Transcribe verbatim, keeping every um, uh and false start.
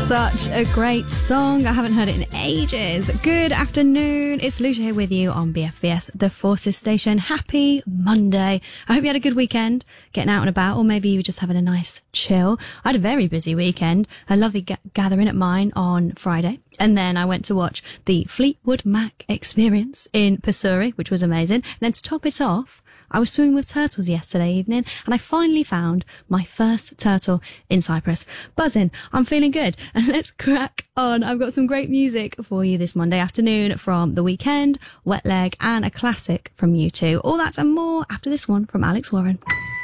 Such a great song. I haven't heard it in ages. Good afternoon. It's Lucia here with you on B F B S, the Forces Station. Happy Monday. I hope you had a good weekend, getting out and about, or maybe you were just having a nice chill. I had a very busy weekend, a lovely g- gathering at mine on Friday. And then I went to watch the Fleetwood Mac Experience in Pursuit, which was amazing. And then to top it off, I was swimming with turtles yesterday evening, and I finally found my first turtle in Cyprus. Buzzing. I'm feeling good. And let's crack on. I've got some great music for you this Monday afternoon from The Weeknd, Wet Leg, and a classic from U two. All that and more after this one from Alex Warren.